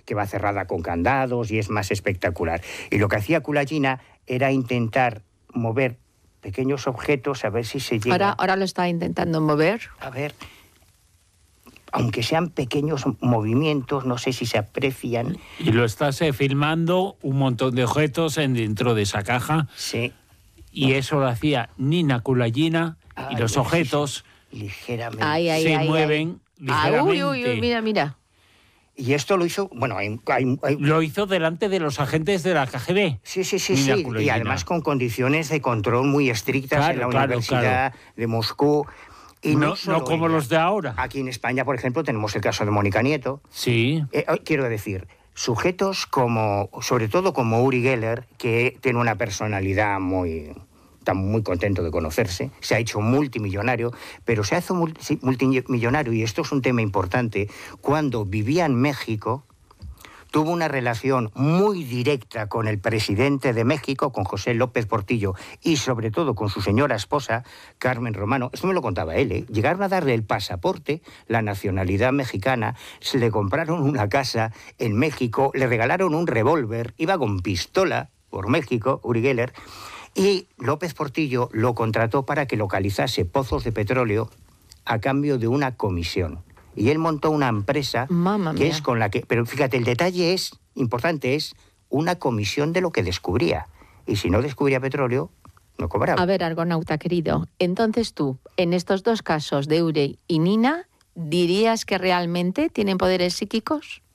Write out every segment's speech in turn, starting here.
que va cerrada con candados y es más espectacular. Y lo que hacía Kulagina era intentar mover pequeños objetos a ver si se llega... Ahora lo está intentando mover. A ver, aunque sean pequeños movimientos, no sé si se aprecian. Y lo estás filmando un montón de objetos dentro de esa caja. Sí. Y eso lo hacía Nina Kulagina y los objetos ligeramente se mueven ligeramente. Uy, mira. Y esto lo hizo, bueno, lo hizo delante de los agentes de la KGB. Sí. Y además con condiciones de control muy estrictas en la Universidad de Moscú. Y no como los de ahora. Aquí en España, por ejemplo, tenemos el caso de Mónica Nieto. Sí. Quiero decir, sujetos sobre todo como Uri Geller, que tiene una personalidad está muy contento de conocerse, se ha hecho multimillonario, pero se hace multimillonario, y esto es un tema importante, cuando vivía en México, tuvo una relación muy directa con el presidente de México, con José López Portillo, y sobre todo con su señora esposa, Carmen Romano. Esto me lo contaba él, Llegaron a darle el pasaporte, la nacionalidad mexicana, se le compraron una casa en México, le regalaron un revólver, iba con pistola por México, Uri Geller, y López Portillo lo contrató para que localizase pozos de petróleo a cambio de una comisión. Y él montó una empresa que es con la que... Pero fíjate, el detalle importante es una comisión de lo que descubría. Y si no descubría petróleo, no cobraba. A ver, argonauta querido, entonces tú, en estos dos casos de Uri y Nina, ¿dirías que realmente tienen poderes psíquicos?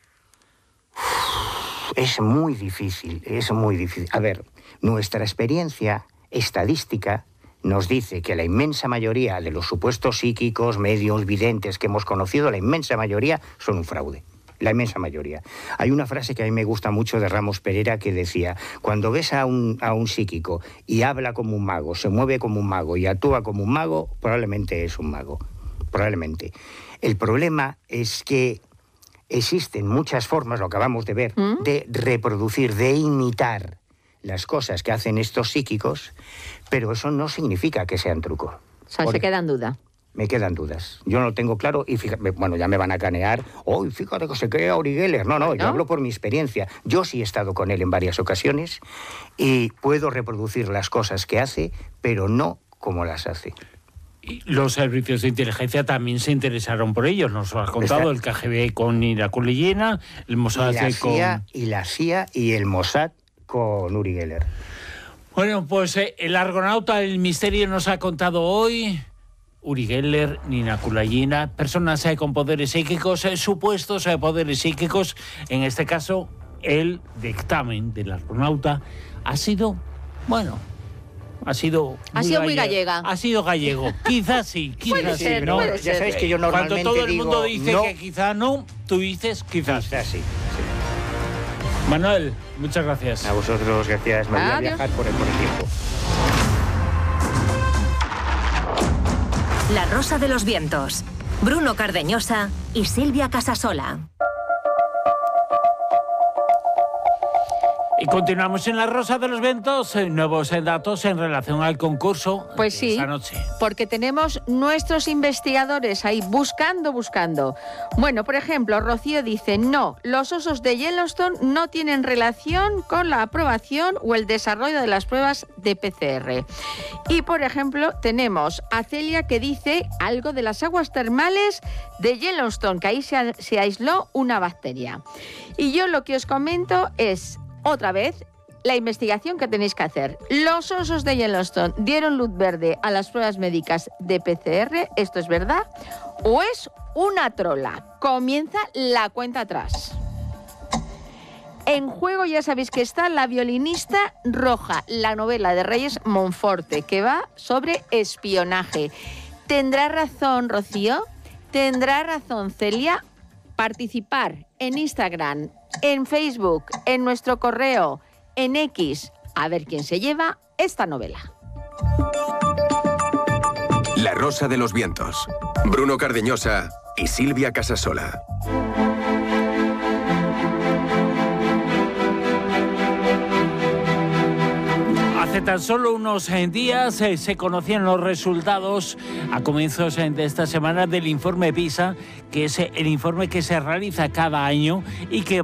Es muy difícil. A ver, nuestra experiencia estadística nos dice que la inmensa mayoría de los supuestos psíquicos, medios, videntes que hemos conocido, la inmensa mayoría son un fraude. La inmensa mayoría. Hay una frase que a mí me gusta mucho de Ramos Pereira que decía: cuando ves a un psíquico y habla como un mago, se mueve como un mago y actúa como un mago, probablemente es un mago. Probablemente. El problema es que existen muchas formas, lo acabamos de ver, de reproducir, de imitar las cosas que hacen estos psíquicos, pero eso no significa que sean trucos. O sea, se queda en duda. Me quedan dudas. Yo no lo tengo claro y fíjate, bueno, ya me van a canear. Fíjate que se crea Uri Geller. No, yo hablo por mi experiencia. Yo sí he estado con él en varias ocasiones y puedo reproducir las cosas que hace, pero no como las hace. Y los servicios de inteligencia también se interesaron por ellos. Nos lo has contado, el KGB con Nina Kulagina, el Mossad y la CIA y el Mossad con Uri Geller. Bueno, pues el argonauta del misterio nos ha contado hoy Uri Geller, Nina Kulagina, personas con poderes psíquicos, supuestos poderes psíquicos. En este caso, el dictamen del argonauta ha sido, bueno, ha sido muy gallega. Ha sido gallego. Quizás sí, quizás sí. ¿No? Ya sabéis que yo normalmente cuando todo el mundo dice no, que quizá no, tú dices quizás. Quizás sí. Manuel, muchas gracias. A vosotros, gracias. Me voy a viajar por el tiempo. La Rosa de los Vientos. Bruno Cardeñosa y Silvia Casasola. Y continuamos en La Rosa de los Vientos, nuevos datos en relación al concurso. Pues sí, esta noche. Porque tenemos nuestros investigadores ahí buscando. Bueno, por ejemplo, Rocío dice, no, los osos de Yellowstone no tienen relación con la aprobación o el desarrollo de las pruebas de PCR. Y, por ejemplo, tenemos a Celia que dice algo de las aguas termales de Yellowstone, que ahí se aisló una bacteria. Y yo lo que os comento es, otra vez, la investigación que tenéis que hacer. Los osos de Yellowstone dieron luz verde a las pruebas médicas de PCR. ¿Esto es verdad? ¿O es una trola? Comienza la cuenta atrás. En juego ya sabéis que está La violinista roja, la novela de Reyes Monforte, que va sobre espionaje. ¿Tendrá razón Rocío? ¿Tendrá razón Celia? Participar en Instagram, en Facebook, en nuestro correo, en X, a ver quién se lleva esta novela. La Rosa de los Vientos. Bruno Cardeñosa y Silvia Casasola. Hace tan solo unos días se conocían los resultados a comienzos de esta semana del informe PISA, que es el informe que se realiza cada año y que